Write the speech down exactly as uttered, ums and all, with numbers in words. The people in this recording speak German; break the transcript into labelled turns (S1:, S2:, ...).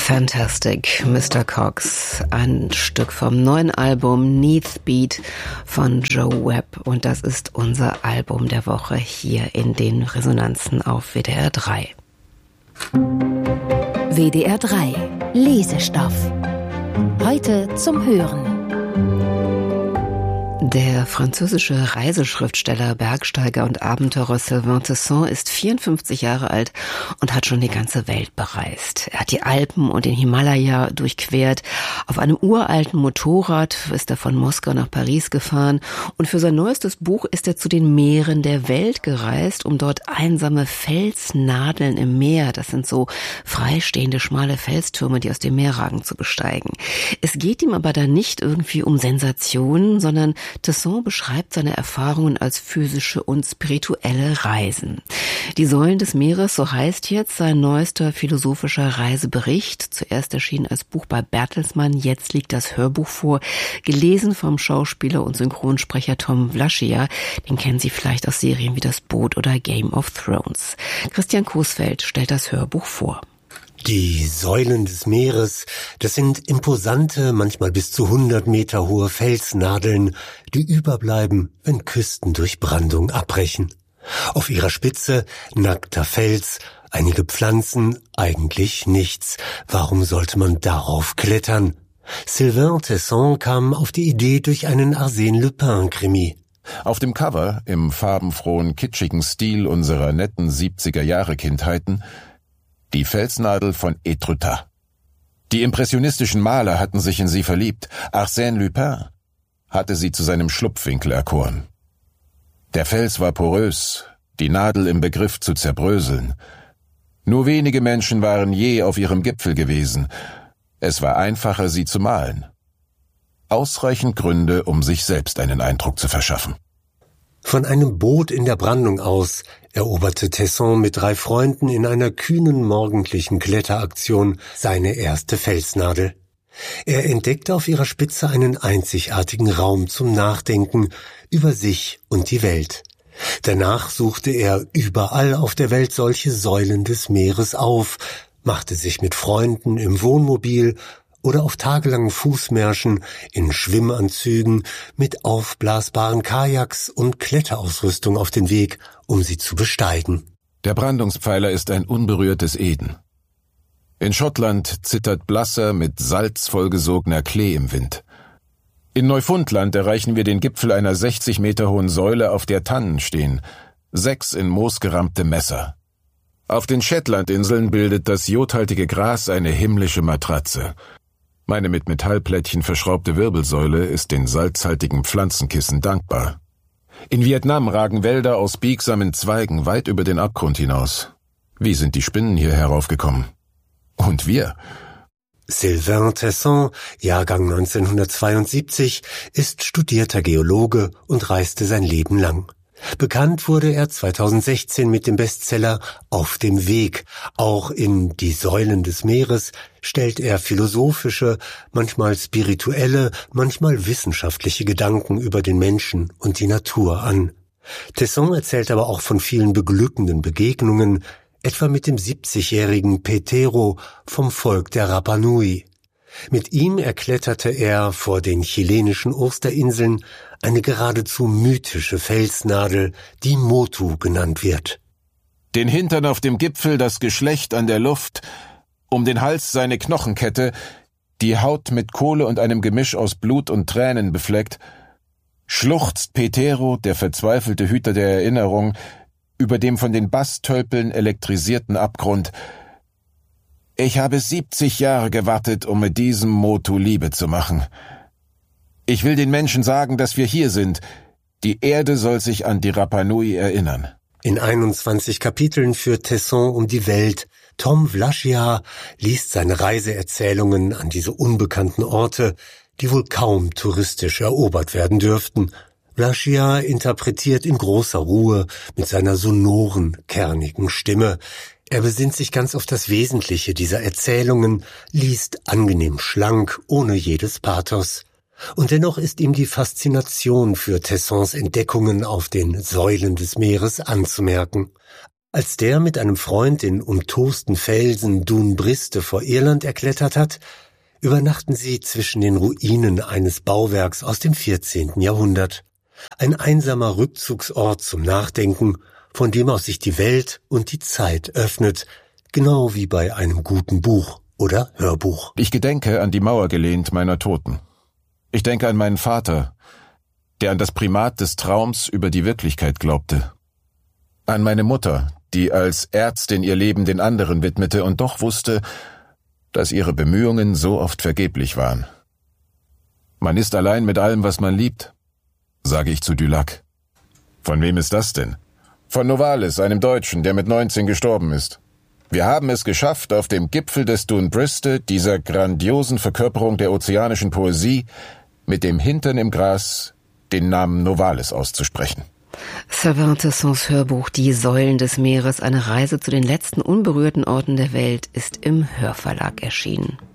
S1: Fantastic, Mister Cox, ein Stück vom neuen Album Neath Beat von Joe Webb, und das ist unser Album der Woche hier in den Resonanzen auf W D R drei.
S2: W D R drei Lesestoff. Heute zum Hören.
S1: Der französische Reiseschriftsteller, Bergsteiger und Abenteurer Sylvain Tesson ist vierundfünfzig Jahre alt und hat schon die ganze Welt bereist. Er hat die Alpen und den Himalaya durchquert. Auf einem uralten Motorrad ist er von Moskau nach Paris gefahren, und für sein neuestes Buch ist er zu den Meeren der Welt gereist, um dort einsame Felsnadeln im Meer, das sind so freistehende schmale Felstürme, die aus dem Meer ragen, zu besteigen. Es geht ihm aber da nicht irgendwie um Sensationen, sondern Tesson beschreibt seine Erfahrungen als physische und spirituelle Reisen. Die Säulen des Meeres, so heißt jetzt sein neuester philosophischer Reisebericht. Zuerst erschien als Buch bei Bertelsmann, jetzt liegt das Hörbuch vor, gelesen vom Schauspieler und Synchronsprecher Tom Vlascia. Den kennen Sie vielleicht aus Serien wie Das Boot oder Game of Thrones. Christian Coesfeld stellt das Hörbuch vor.
S3: Die Säulen des Meeres, das sind imposante, manchmal bis zu hundert Meter hohe Felsnadeln, die überbleiben, wenn Küsten durch Brandung abbrechen. Auf ihrer Spitze nackter Fels, einige Pflanzen, eigentlich nichts. Warum sollte man darauf klettern? Sylvain Tesson kam auf die Idee durch einen Arsène Lupin-Krimi.
S4: Auf dem Cover, im farbenfrohen, kitschigen Stil unserer netten siebziger-Jahre-Kindheiten, die Felsnadel von Étretat. Die impressionistischen Maler hatten sich in sie verliebt. Arsène Lupin hatte sie zu seinem Schlupfwinkel erkoren. Der Fels war porös, die Nadel im Begriff zu zerbröseln. Nur wenige Menschen waren je auf ihrem Gipfel gewesen. Es war einfacher, sie zu malen. Ausreichend Gründe, um sich selbst einen Eindruck zu verschaffen.
S3: Von einem Boot in der Brandung aus eroberte Tesson mit drei Freunden in einer kühnen morgendlichen Kletteraktion seine erste Felsnadel. Er entdeckte auf ihrer Spitze einen einzigartigen Raum zum Nachdenken über sich und die Welt. Danach suchte er überall auf der Welt solche Säulen des Meeres auf, machte sich mit Freunden im Wohnmobil oder auf tagelangen Fußmärschen in Schwimmanzügen mit aufblasbaren Kajaks und Kletterausrüstung auf den Weg, um sie zu besteigen.
S4: Der Brandungspfeiler ist ein unberührtes Eden. In Schottland zittert blasser, mit Salz vollgesogener Klee im Wind. In Neufundland erreichen wir den Gipfel einer sechzig Meter hohen Säule, auf der Tannen stehen, sechs in Moos gerammte Messer. Auf den Shetlandinseln bildet das jodhaltige Gras eine himmlische Matratze. Meine mit Metallplättchen verschraubte Wirbelsäule ist den salzhaltigen Pflanzenkissen dankbar. In Vietnam ragen Wälder aus biegsamen Zweigen weit über den Abgrund hinaus. Wie sind die Spinnen hier heraufgekommen? Und wir?
S3: Sylvain Tesson, Jahrgang neunzehnhundertzweiundsiebzig, ist studierter Geologe und reiste sein Leben lang. Bekannt wurde er zweitausendsechzehn mit dem Bestseller Auf dem Weg. Auch in Die Säulen des Meeres stellt er philosophische, manchmal spirituelle, manchmal wissenschaftliche Gedanken über den Menschen und die Natur an. Tesson erzählt aber auch von vielen beglückenden Begegnungen, etwa mit dem siebzigjährigen Petero vom Volk der Rapa Nui. Mit ihm erkletterte er vor den chilenischen Osterinseln eine geradezu mythische Felsnadel, die Motu genannt wird.
S4: Den Hintern auf dem Gipfel, das Geschlecht an der Luft, um den Hals seine Knochenkette, die Haut mit Kohle und einem Gemisch aus Blut und Tränen befleckt, schluchzt Petero, der verzweifelte Hüter der Erinnerung, über dem von den Basstölpeln elektrisierten Abgrund. Ich habe siebzig Jahre gewartet, um mit diesem Motu Liebe zu machen. Ich will den Menschen sagen, dass wir hier sind. Die Erde soll sich an die Rapa Nui erinnern.
S3: In einundzwanzig Kapiteln führt Tesson um die Welt. Tom Vlascia liest seine Reiseerzählungen an diese unbekannten Orte, die wohl kaum touristisch erobert werden dürften. Vlascia interpretiert in großer Ruhe mit seiner sonoren, kernigen Stimme. Er besinnt sich ganz auf das Wesentliche dieser Erzählungen, liest angenehm schlank, ohne jedes Pathos. Und dennoch ist ihm die Faszination für Tessons Entdeckungen auf den Säulen des Meeres anzumerken. Als der mit einem Freund den umtosten Felsen Dun Briste vor Irland erklettert hat, übernachten sie zwischen den Ruinen eines Bauwerks aus dem vierzehnten Jahrhundert. Ein einsamer Rückzugsort zum Nachdenken, von dem aus sich die Welt und die Zeit öffnet, genau wie bei einem guten Buch oder Hörbuch.
S4: Ich gedenke an die Mauer gelehnt meiner Toten. Ich denke an meinen Vater, der an das Primat des Traums über die Wirklichkeit glaubte. An meine Mutter, die als Ärztin ihr Leben den anderen widmete und doch wusste, dass ihre Bemühungen so oft vergeblich waren. Man ist allein mit allem, was man liebt, sage ich zu Dulac. Von wem ist das denn? Von Novalis, einem Deutschen, der mit neunzehn gestorben ist. Wir haben es geschafft, auf dem Gipfel des Dun Briste, dieser grandiosen Verkörperung der ozeanischen Poesie, mit dem Hintern im Gras den Namen Novalis auszusprechen.
S1: Sylvain Tessons Hörbuch Die Säulen des Meeres, eine Reise zu den letzten unberührten Orten der Welt, ist im Hörverlag erschienen.